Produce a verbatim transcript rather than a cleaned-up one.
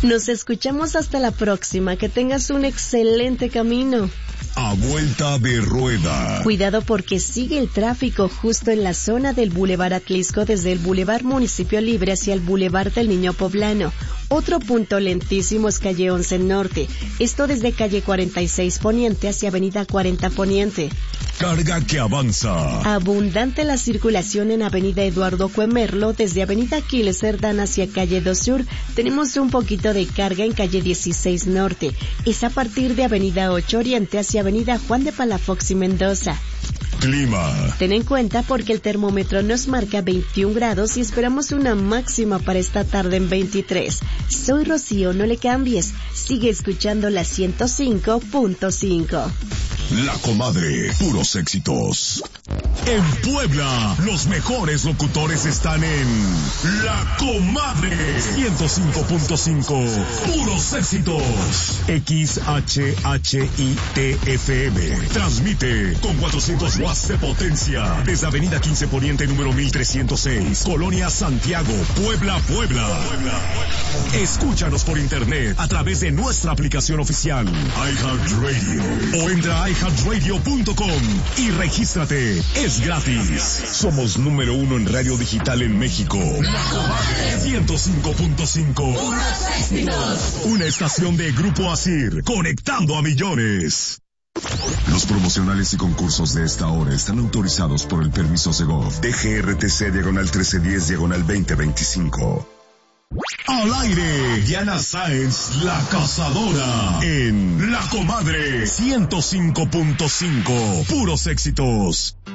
Nos escuchamos hasta la próxima. Que tengas un excelente camino. A vuelta de rueda. Cuidado porque sigue el tráfico justo en la zona del Boulevard Atlisco desde el Boulevard Municipio Libre hacia el Boulevard del Niño Poblano. Otro punto lentísimo es calle once Norte. Esto desde calle cuarenta y seis Poniente hacia avenida cuarenta Poniente. Carga que avanza. Abundante la circulación en avenida Eduardo Cuemerlo desde avenida Aquiles Cerdán hacia calle dos Sur. Tenemos un poquito de carga en calle dieciséis Norte. Es a partir de avenida ocho Oriente hacia avenida Juan de Palafox y Mendoza. Clima. Ten en cuenta porque el termómetro nos marca veintiún grados y esperamos una máxima para esta tarde en veintitrés. Soy Rocío, no le cambies. Sigue escuchando la ciento cinco punto cinco. La Comadre, puros éxitos. En Puebla, los mejores locutores están en La Comadre ciento cinco punto cinco. Puros éxitos. X H H I T F M. Transmite con cuatrocientos watts de potencia desde Avenida quince Poniente número mil trescientos seis, Colonia Santiago, Puebla, Puebla. Escúchanos por internet a través de nuestra aplicación oficial iHeartRadio o entra a i heart radio punto com y regístrate. Es gratis. Somos número uno en radio digital en México. ciento cinco punto cinco. Una estación de Grupo Asir, conectando a millones. Los promocionales y concursos de esta hora están autorizados por el permiso Segov D G R T C diagonal trece diez diagonal veinte veinticinco. Al aire, Diana Sáenz, la cazadora, en La Comadre ciento cinco punto cinco. Puros éxitos.